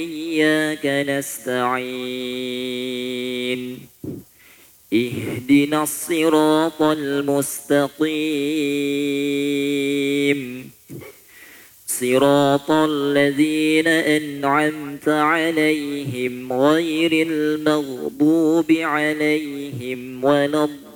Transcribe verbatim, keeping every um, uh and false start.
إياك نستعين اهدنا الصراط المستقيم صراط الذين أنعمت عليهم غير المغضوب عليهم ولا الضالين